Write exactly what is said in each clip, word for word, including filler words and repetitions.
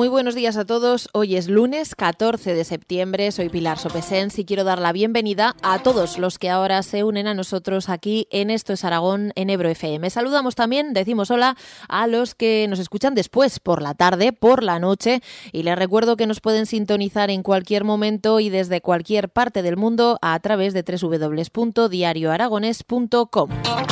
Muy buenos días a todos. Hoy es lunes catorce de septiembre. Soy Pilar Sopesens y quiero dar la bienvenida a todos los que ahora se unen a nosotros aquí en Esto es Aragón en Ebro F M. Saludamos también, decimos hola a los que nos escuchan después, por la tarde, por la noche. Y les recuerdo que nos pueden sintonizar en cualquier momento y desde cualquier parte del mundo a través de doble u doble u doble u punto diario aragonés punto com.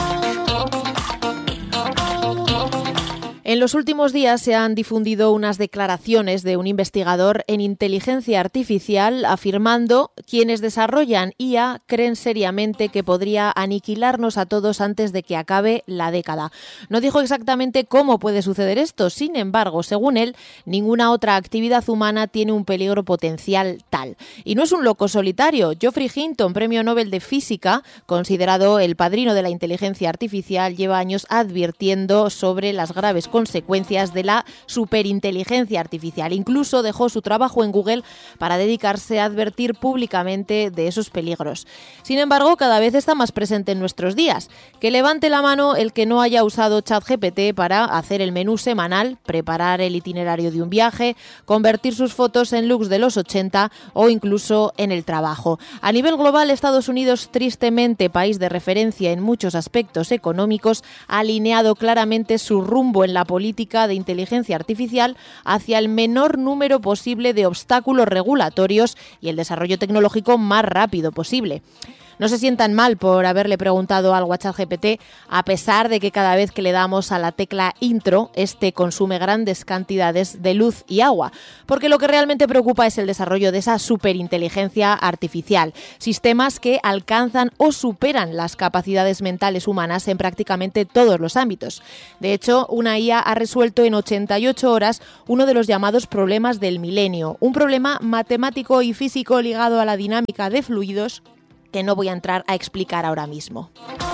En los últimos días se han difundido unas declaraciones de un investigador en inteligencia artificial afirmando que quienes desarrollan I A creen seriamente que podría aniquilarnos a todos antes de que acabe la década. No dijo exactamente cómo puede suceder esto, sin embargo, según él, ninguna otra actividad humana tiene un peligro potencial tal. Y no es un loco solitario. Geoffrey Hinton, premio Nobel de Física, considerado el padrino de la inteligencia artificial, lleva años advirtiendo sobre las graves consecuencias consecuencias de la superinteligencia artificial. Incluso dejó su trabajo en Google para dedicarse a advertir públicamente de esos peligros. Sin embargo, cada vez está más presente en nuestros días. Que levante la mano el que no haya usado ChatGPT para hacer el menú semanal, preparar el itinerario de un viaje, convertir sus fotos en looks de los ochenta o incluso en el trabajo. A nivel global, Estados Unidos, tristemente país de referencia en muchos aspectos económicos, ha alineado claramente su rumbo en la política de inteligencia artificial hacia el menor número posible de obstáculos regulatorios y el desarrollo tecnológico más rápido posible. No se sientan mal por haberle preguntado algo a ChatGPT, a pesar de que cada vez que le damos a la tecla intro, este consume grandes cantidades de luz y agua, porque lo que realmente preocupa es el desarrollo de esa superinteligencia artificial, sistemas que alcanzan o superan las capacidades mentales humanas en prácticamente todos los ámbitos. De hecho, una I A ha resuelto en ochenta y ocho horas uno de los llamados problemas del milenio, un problema matemático y físico ligado a la dinámica de fluidos que no voy a entrar a explicar ahora mismo.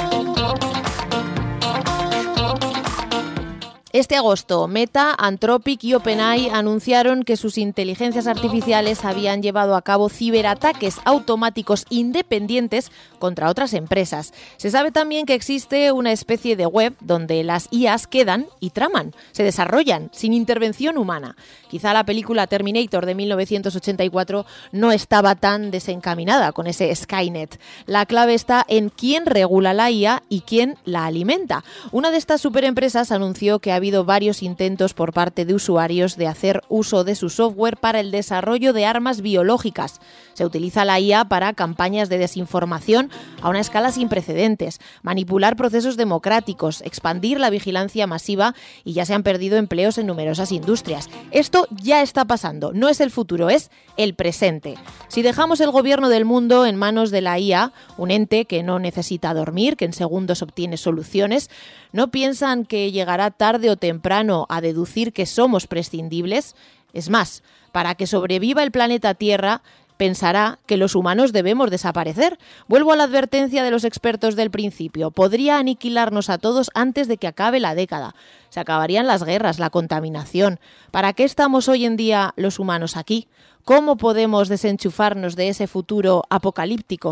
Este agosto, Meta, Anthropic y OpenAI anunciaron que sus inteligencias artificiales habían llevado a cabo ciberataques automáticos independientes contra otras empresas. Se sabe también que existe una especie de web donde las I As quedan y traman, se desarrollan sin intervención humana. Quizá la película Terminator de mil novecientos ochenta y cuatro no estaba tan desencaminada con ese Skynet. La clave está en quién regula la I A y quién la alimenta. Una de estas superempresas anunció que había Ha habido varios intentos por parte de usuarios de hacer uso de su software para el desarrollo de armas biológicas. Se utiliza la I A para campañas de desinformación a una escala sin precedentes, manipular procesos democráticos, expandir la vigilancia masiva y ya se han perdido empleos en numerosas industrias. Esto ya está pasando, no es el futuro, es el presente. Si dejamos el gobierno del mundo en manos de la I A, un ente que no necesita dormir, que en segundos obtiene soluciones, ¿no piensan que llegará tarde o temprano a deducir que somos prescindibles? Es más, para que sobreviva el planeta Tierra, pensará que los humanos debemos desaparecer. Vuelvo a la advertencia de los expertos del principio. Podría aniquilarnos a todos antes de que acabe la década. Se acabarían las guerras, la contaminación. ¿Para qué estamos hoy en día los humanos aquí? ¿Cómo podemos desenchufarnos de ese futuro apocalíptico?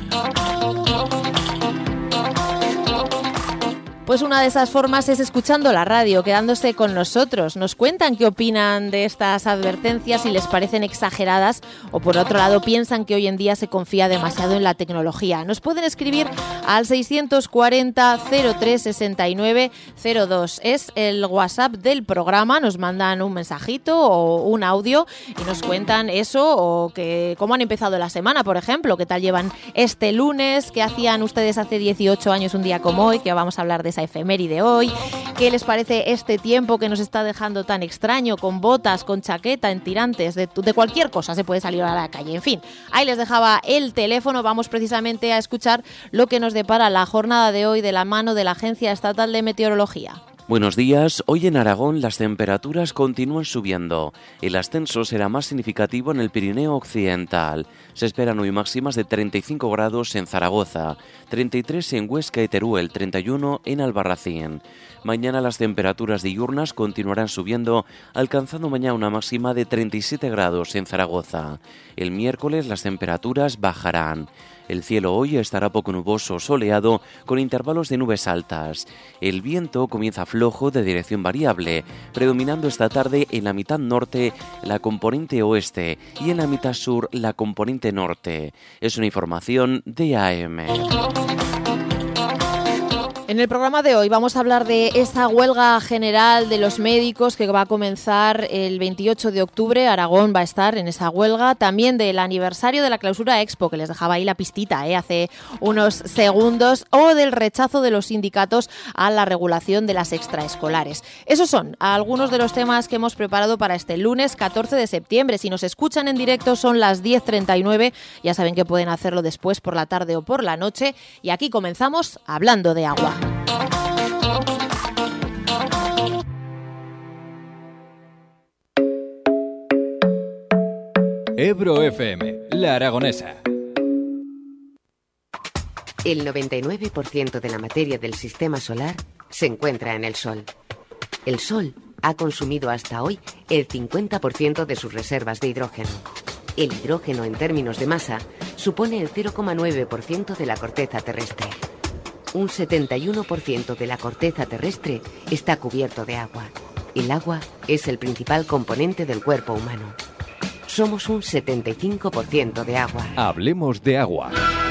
Pues una de esas formas es escuchando la radio, quedándose con nosotros. Nos cuentan qué opinan de estas advertencias, si les parecen exageradas o por otro lado piensan que hoy en día se confía demasiado en la tecnología. Nos pueden escribir al seiscientos cuarenta, cero tres, sesenta y nueve, cero dos. Es el WhatsApp del programa, nos mandan un mensajito o un audio y nos cuentan eso o que cómo han empezado la semana, por ejemplo, qué tal llevan este lunes, qué hacían ustedes hace dieciocho años un día como hoy, que vamos a hablar de esa efeméride hoy, qué les parece este tiempo que nos está dejando tan extraño, con botas, con chaqueta, en tirantes, de, de cualquier cosa se puede salir a la calle. En fin, ahí les dejaba el teléfono, vamos precisamente a escuchar lo que nos depara la jornada de hoy de la mano de la Agencia Estatal de Meteorología. Buenos días. Hoy en Aragón las temperaturas continúan subiendo. El ascenso será más significativo en el Pirineo Occidental. Se esperan hoy máximas de treinta y cinco grados en Zaragoza, treinta y tres en Huesca y Teruel, treinta y uno en Albarracín. Mañana las temperaturas diurnas continuarán subiendo, alcanzando mañana una máxima de treinta y siete grados en Zaragoza. El miércoles las temperaturas bajarán. El cielo hoy estará poco nuboso, soleado, con intervalos de nubes altas. El viento comienza a flojo de dirección variable, predominando esta tarde en la mitad norte la componente oeste y en la mitad sur la componente norte. Es una información de A M. En el programa de hoy vamos a hablar de esa huelga general de los médicos que va a comenzar el veintiocho de octubre. Aragón va a estar en esa huelga. También del aniversario de la Clausura Expo, que les dejaba ahí la pistita ¿eh? hace unos segundos, o del rechazo de los sindicatos a la regulación de las extraescolares. Esos son algunos de los temas que hemos preparado para este lunes catorce de septiembre. Si nos escuchan en directo son las diez treinta y nueve. Ya saben que pueden hacerlo después por la tarde o por la noche. Y aquí comenzamos hablando de agua. Ebro F M, La Aragonesa. El noventa y nueve por ciento de la materia del sistema solar se encuentra en el Sol. El Sol ha consumido hasta hoy el cincuenta por ciento de sus reservas de hidrógeno. El hidrógeno, en términos de masa, supone el cero coma nueve por ciento de la corteza terrestre. Un setenta y uno por ciento de la corteza terrestre está cubierto de agua. El agua es el principal componente del cuerpo humano. Somos un setenta y cinco por ciento de agua. Hablemos de agua.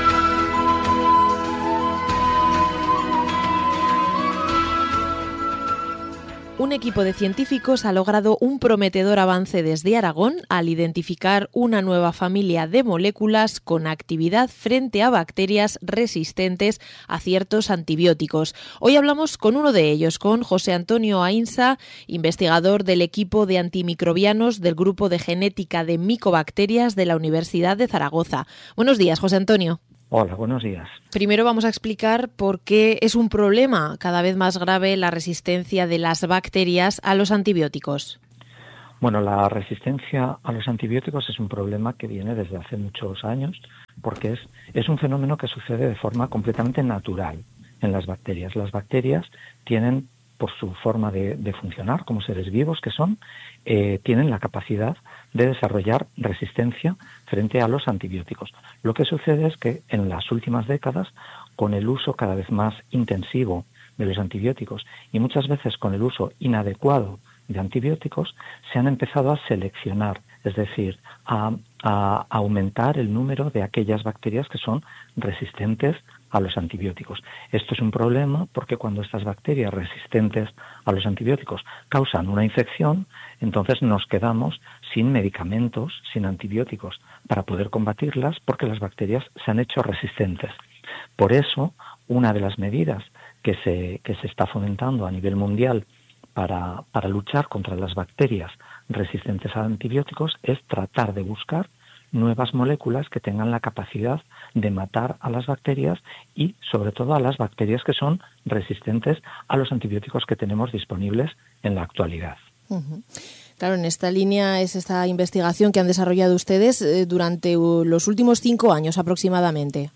Un equipo de científicos ha logrado un prometedor avance desde Aragón al identificar una nueva familia de moléculas con actividad frente a bacterias resistentes a ciertos antibióticos. Hoy hablamos con uno de ellos, con José Antonio Ainsa, investigador del equipo de antimicrobianos del Grupo de Genética de Micobacterias de la Universidad de Zaragoza. Buenos días, José Antonio. Hola, buenos días. Primero vamos a explicar por qué es un problema cada vez más grave la resistencia de las bacterias a los antibióticos. Bueno, la resistencia a los antibióticos es un problema que viene desde hace muchos años porque es, es un fenómeno que sucede de forma completamente natural en las bacterias. Las bacterias tienen, por su forma de, de funcionar como seres vivos que son, eh, tienen la capacidad de desarrollar resistencia frente a los antibióticos. Lo que sucede es que en las últimas décadas, con el uso cada vez más intensivo de los antibióticos y muchas veces con el uso inadecuado de antibióticos, se han empezado a seleccionar, es decir, a, a aumentar el número de aquellas bacterias que son resistentes a los antibióticos. Esto es un problema porque cuando estas bacterias resistentes a los antibióticos causan una infección, entonces nos quedamos sin medicamentos, sin antibióticos para poder combatirlas porque las bacterias se han hecho resistentes. Por eso, una de las medidas que se, que se está fomentando a nivel mundial para, para luchar contra las bacterias resistentes a antibióticos es tratar de buscar nuevas moléculas que tengan la capacidad de matar a las bacterias y, sobre todo, a las bacterias que son resistentes a los antibióticos que tenemos disponibles en la actualidad. Uh-huh. Claro, en esta línea es esta investigación que han desarrollado ustedes eh, durante uh, los últimos cinco años aproximadamente.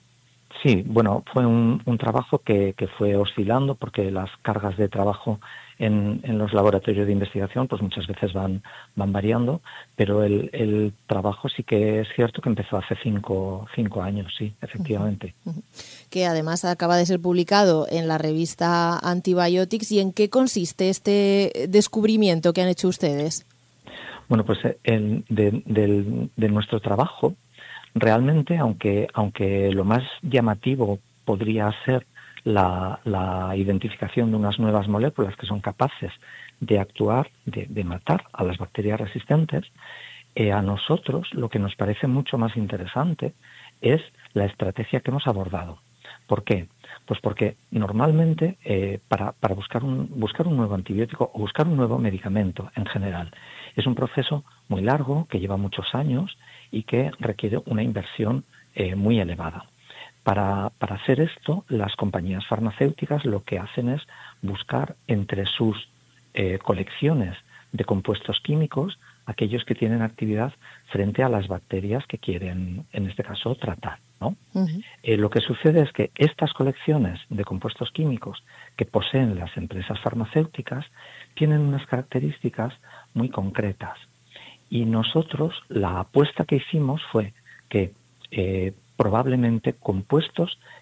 Sí, bueno, fue un, un trabajo que, que fue oscilando porque las cargas de trabajo en, en los laboratorios de investigación pues muchas veces van, van variando, pero el, el trabajo sí que es cierto que empezó hace cinco, cinco años, sí, efectivamente. Uh-huh. Uh-huh. Que además acaba de ser publicado en la revista Antibiotics. ¿Y en qué consiste este descubrimiento que han hecho ustedes? Bueno, pues el, de, de, de nuestro trabajo, realmente, aunque, aunque lo más llamativo podría ser la, la identificación de unas nuevas moléculas que son capaces de actuar, de, de matar a las bacterias resistentes, eh, a nosotros lo que nos parece mucho más interesante es la estrategia que hemos abordado. ¿Por qué? Pues porque normalmente eh, para, para buscar, un, buscar un nuevo antibiótico o buscar un nuevo medicamento en general es un proceso muy largo que lleva muchos años y que requiere una inversión eh, muy elevada. Para, para hacer esto, las compañías farmacéuticas lo que hacen es buscar entre sus eh, colecciones de compuestos químicos aquellos que tienen actividad frente a las bacterias que quieren, en este caso, tratar, ¿no? Uh-huh. Eh, lo que sucede es que estas colecciones de compuestos químicos que poseen las empresas farmacéuticas tienen unas características muy concretas. Y nosotros, la apuesta que hicimos fue que eh, probablemente compuestos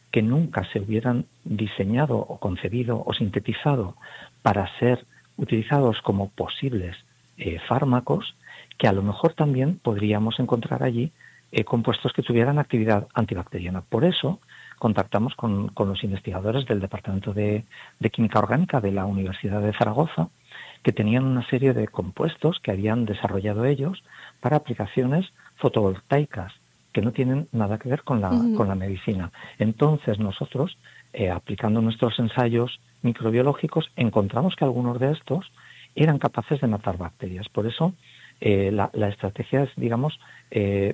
que nunca se hubieran diseñado o concebido o sintetizado para ser utilizados como posibles eh, fármacos, que a lo mejor también podríamos encontrar allí eh, compuestos que tuvieran actividad antibacteriana. Por eso contactamos con, con los investigadores del Departamento de, de Química Orgánica de la Universidad de Zaragoza, que tenían una serie de compuestos que habían desarrollado ellos para aplicaciones fotovoltaicas, que no tienen nada que ver con la, uh-huh. con la medicina. Entonces nosotros, eh, aplicando nuestros ensayos microbiológicos, encontramos que algunos de estos eran capaces de matar bacterias. Por eso eh, la, la estrategia es, digamos, eh,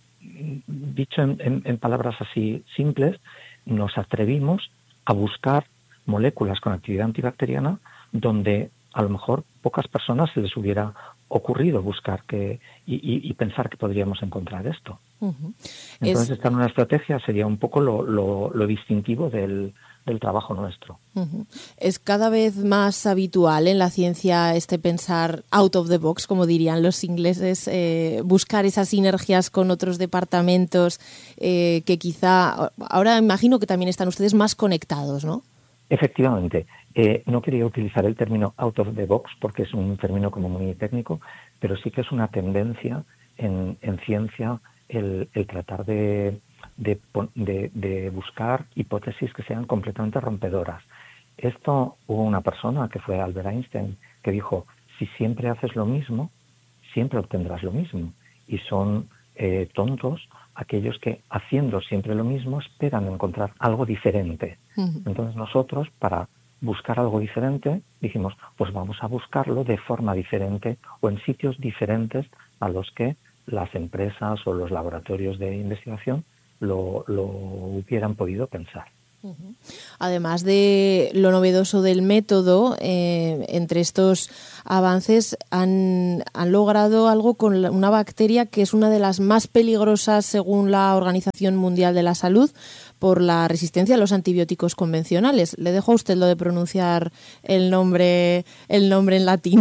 dicho en, en, en palabras así simples, nos atrevimos a buscar moléculas con actividad antibacteriana donde a lo mejor pocas personas se les hubiera ocurrido buscar que y, y, y pensar que podríamos encontrar esto. Uh-huh. Entonces, es... esta nueva estrategia sería un poco lo, lo, lo distintivo del, del trabajo nuestro. Uh-huh. Es cada vez más habitual en la ciencia este pensar out of the box, como dirían los ingleses, eh, buscar esas sinergias con otros departamentos eh, que quizá... Ahora imagino que también están ustedes más conectados, ¿no? Efectivamente. Eh, no quería utilizar el término out of the box porque es un término como muy técnico, pero sí que es una tendencia en, en ciencia el, el tratar de, de, de, de buscar hipótesis que sean completamente rompedoras. Esto hubo una persona, que fue Albert Einstein, que dijo, si siempre haces lo mismo, siempre obtendrás lo mismo. Y son eh, tontos aquellos que, haciendo siempre lo mismo, esperan encontrar algo diferente. Uh-huh. Entonces nosotros, para buscar algo diferente, dijimos, pues vamos a buscarlo de forma diferente o en sitios diferentes a los que las empresas o los laboratorios de investigación lo, lo hubieran podido pensar. Uh-huh. Además de lo novedoso del método, eh, entre estos avances han, han logrado algo con una bacteria que es una de las más peligrosas según la Organización Mundial de la Salud por la resistencia a los antibióticos convencionales. Le dejo a usted lo de pronunciar el nombre, el nombre en latín.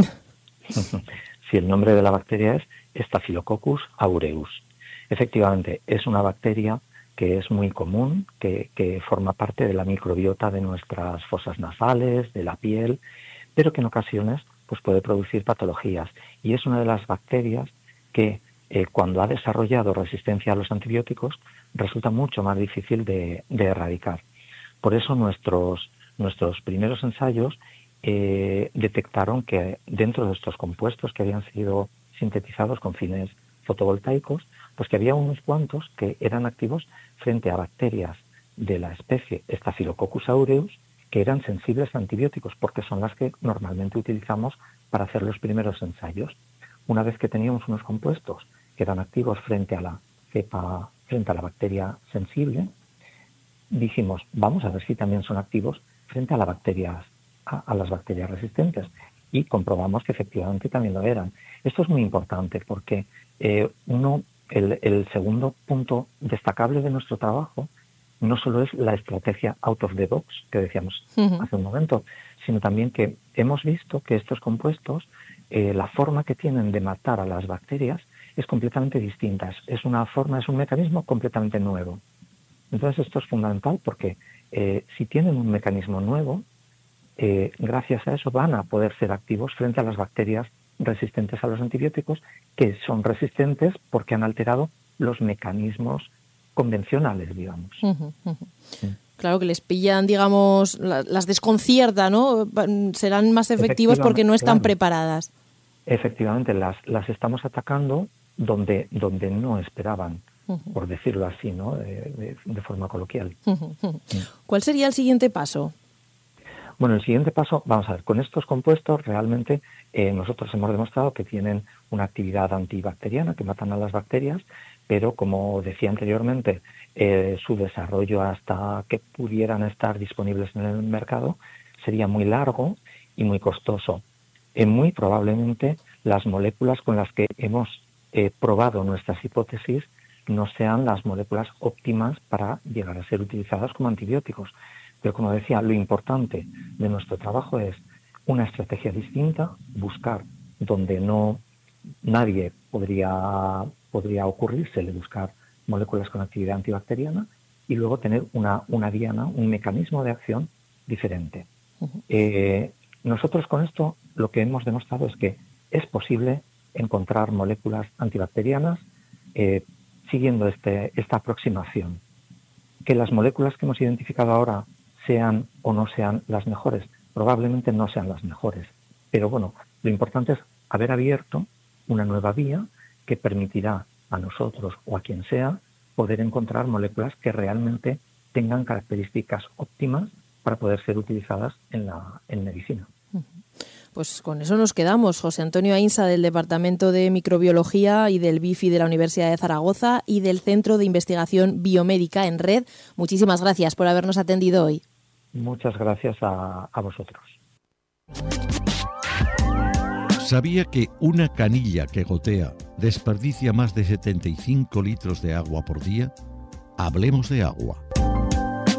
Sí, el nombre de la bacteria es Staphylococcus aureus. Efectivamente, es una bacteria que es muy común, que, que forma parte de la microbiota de nuestras fosas nasales, de la piel, pero que en ocasiones pues, puede producir patologías. Y es una de las bacterias que eh, cuando ha desarrollado resistencia a los antibióticos resulta mucho más difícil de, de erradicar. Por eso nuestros, nuestros primeros ensayos eh, detectaron que dentro de estos compuestos que habían sido sintetizados con fines fotovoltaicos, pues que había unos cuantos que eran activos frente a bacterias de la especie Staphylococcus aureus que eran sensibles a antibióticos, porque son las que normalmente utilizamos para hacer los primeros ensayos. Una vez que teníamos unos compuestos que eran activos frente a la cepa, frente a la bacteria sensible, dijimos, vamos a ver si también son activos frente a, la bacterias, a, a las bacterias resistentes. Y comprobamos que efectivamente también lo eran. Esto es muy importante porque eh, uno, el, el segundo punto destacable de nuestro trabajo no solo es la estrategia out of the box que decíamos uh-huh. hace un momento, sino también que hemos visto que estos compuestos, eh, la forma que tienen de matar a las bacterias es completamente distinta. Es una forma, es un mecanismo completamente nuevo. Entonces esto es fundamental porque eh, si tienen un mecanismo nuevo, Eh, gracias a eso van a poder ser activos frente a las bacterias resistentes a los antibióticos, que son resistentes porque han alterado los mecanismos convencionales, digamos. Uh-huh, uh-huh. Sí. Claro que les pillan, digamos, las desconcierta, ¿no? Serán más efectivos porque no están claro. preparadas. Efectivamente, las, las estamos atacando donde, donde no esperaban, uh-huh. por decirlo así, ¿no? De, de, de forma coloquial. Uh-huh, uh-huh. Sí. ¿Cuál sería el siguiente paso? Bueno, el siguiente paso, vamos a ver, con estos compuestos realmente eh, nosotros hemos demostrado que tienen una actividad antibacteriana, que matan a las bacterias, pero como decía anteriormente, eh, su desarrollo hasta que pudieran estar disponibles en el mercado sería muy largo y muy costoso. Eh, muy probablemente las moléculas con las que hemos eh, probado nuestras hipótesis no sean las moléculas óptimas para llegar a ser utilizadas como antibióticos. Pero como decía, lo importante de nuestro trabajo es una estrategia distinta, buscar donde no nadie podría, podría ocurrírsele buscar moléculas con actividad antibacteriana y luego tener una, una diana, un mecanismo de acción diferente. Uh-huh. Eh, nosotros con esto lo que hemos demostrado es que es posible encontrar moléculas antibacterianas eh, siguiendo este, esta aproximación. Que las moléculas que hemos identificado ahora sean o no sean las mejores, probablemente no sean las mejores. Pero bueno, lo importante es haber abierto una nueva vía que permitirá a nosotros o a quien sea poder encontrar moléculas que realmente tengan características óptimas para poder ser utilizadas en la en medicina. Pues con eso nos quedamos. José Antonio Ainsa, del Departamento de Microbiología y del B I F I de la Universidad de Zaragoza y del Centro de Investigación Biomédica en Red. Muchísimas gracias por habernos atendido hoy. Muchas gracias a, a vosotros. ¿Sabía que una canilla que gotea desperdicia más de setenta y cinco litros de agua por día? Hablemos de agua.